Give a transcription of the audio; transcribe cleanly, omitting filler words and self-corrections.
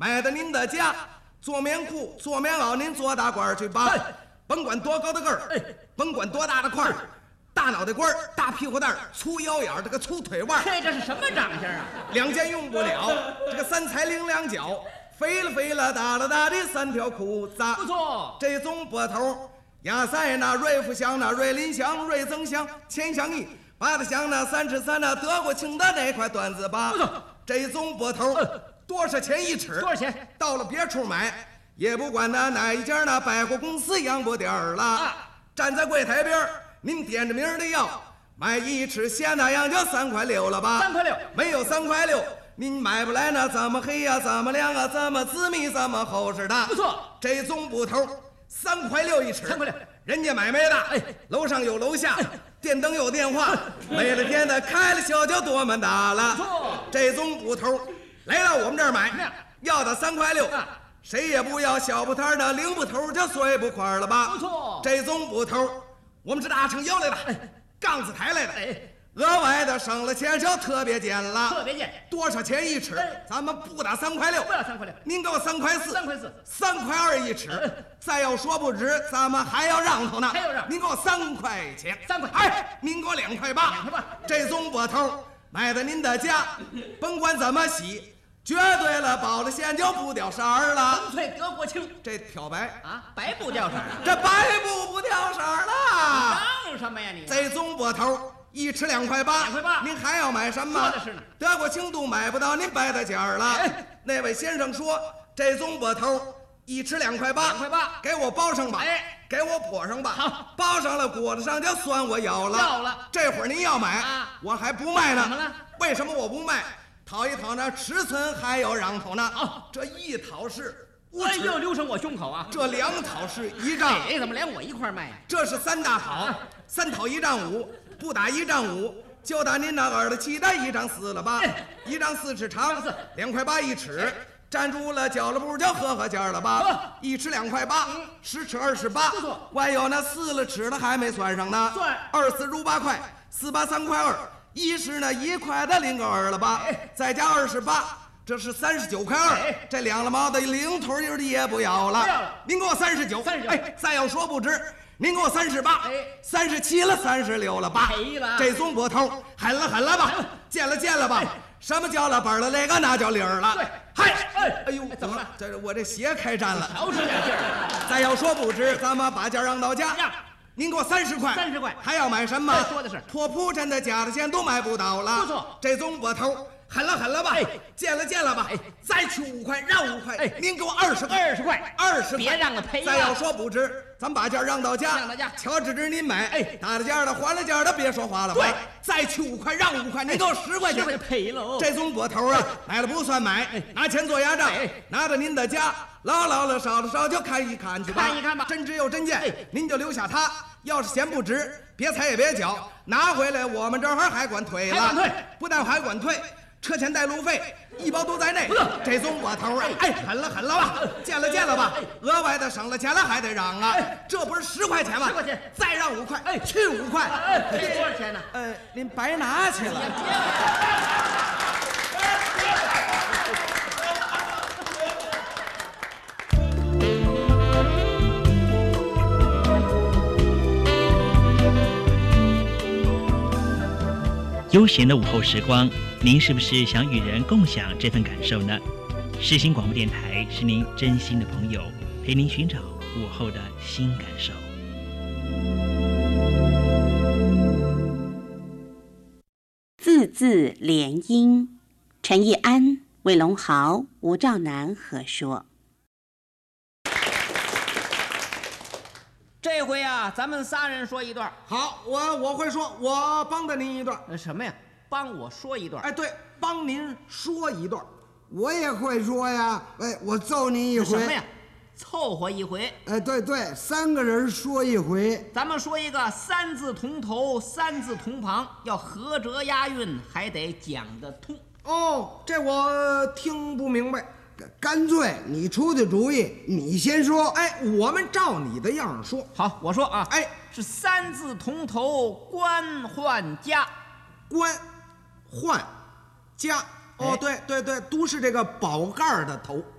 买的您的家，做棉裤，做棉袄，您做大褂去吧。甭管多高的个儿，甭管多大的块儿，大脑袋瓜儿，大屁股蛋儿，粗腰眼儿，这个粗腿腕儿。 这是什么长相啊？ 两件用不了，这个三才零两脚，肥了肥了，大了大的三条裤子。 不错， 这种波头，亚塞那瑞福乡那瑞林乡瑞增乡钱乡义，八大乡那三尺三那德国青的那块段子吧。 不错， 这种波头多少钱一尺？ 多少钱？ 到了别处买。也不管哪一家那百货公司洋布店儿了，站在柜台边您点着名的要买一尺线，那样就3块6了吧？ 3块6， 没有3块6，您买不来那怎么黑呀？怎么亮啊？怎么紫密？怎么厚实的？ 不错， 这种布头3块6一尺 ，3块6， 人家买没的。楼上有楼下，电灯有电话，没了电的开了销就多么大了。 不错， 这种布头来到我们这儿买，要到3块6。谁也不要小布摊的零布头就碎布块了吧？ 不错， 这种布头我们是大成腰来的，杠子抬来的，额外的省了钱就特别贱了。 特别贱， 多少钱一尺？咱们不打3块6， 不要3块6， 您给我3块4， 3块4 ，3块2一尺。再要说不值，咱们还要让头呢。 还要让， 您给我3块钱 ，3块， 哎，您给我2块8，2 块8。 这种布头买到您的家，甭管怎么洗。绝对了，包了线就不掉色儿了。 纯粹德国青， 这漂白啊，白不掉色儿啊， 这白布不掉色儿了。 嚷什么呀你？ 这种布头一尺2块8，2 块8， 您还要买什么？ 说的是呢。 德国青都买不到，您白的价儿了。那位先生说，这种布头一尺2块8，2 块8， 给我包上吧。给我裹上吧。 好， 包上了，裹得上就算我要了。 要了。 这会儿您要买，我还不卖呢。 怎么了？ 为什么我不卖？讨一讨那尺寸还要让头呢。这一讨是5尺， 又留上我胸口啊。 这2讨是1丈。 怎么连我一块卖呀？ 这是3大讨，3讨1丈5，不打1丈5，就打您那耳朵起的1丈4了吧？1丈4尺长，2块8一尺。站住了，交了步就合价了吧？1尺2块8，10尺28。 不错， 还有那4了尺的还没算上呢。 算 2、4如8块，4、8 3块2。1是那1块的0个2了吧？再加28，这是39块2。这2了毛的零头儿的也不要了。 不要了， 您给我39。再要说不值，您给我38。37了，36了吧？ 赔了。 这种波头狠了吧？贱了吧？什么叫了本了？那个那叫理儿了。 对， 嗨，哎呦， 怎么了？ 这我这鞋开战了。 少使点劲儿。 再要说不值，咱们把价让到家。您给我30块 ，30块， 还要买什么？ 说的是破铺陈的假的钱都买不到了。 不错， 这种波头狠了吧？贱了吧？再去5块，让5块。您给我20块，20块， 别让了，赔了。 再要说不值，咱把价让到家，瞧值您买。打了价的还了价的别说话了吧？对，再去5块，让5块，您给我10块钱。 赔了。 这种波头啊，买了不算买，拿钱做压账，拿到您的家。老了少了少就看一看去吧， 看一看吧， 真值又真贱，您就留下它。要是嫌不值，别踩也别缴，拿回来我们这儿还管退了。 还管退， 不但还管退，车钱带路费1包都在内。这种窝头啊，狠了吧？贱了吧？额外的省了钱了还得让啊，这不是10块钱吗？10 块钱， 再让5块，去5块。 这多少钱呢？ 您白拿去了。 悠闲的午后时光，您是不是想与人共享这份感受呢？世新广播电台是您真心的朋友，陪您寻找午后的新感受。 字字连音，陈义安、魏龙豪、吴兆南合说。 这回啊，咱们仨人说一段。 好，我会说，我帮着您一段。 什么呀？帮我说一段。 对，帮您说一段。 我也会说呀。我揍你一回。 什么呀？凑合一回。 对，3个人说一回。 咱们说一个3字同头，3字同旁，要合辙押韵，还得讲得通。 这我听不明白。 干脆你出的主意，你先说。 我们照你的样说。 好，我说啊。是3字同头，官宦家。 官宦家。对，都是这个宝盖的头。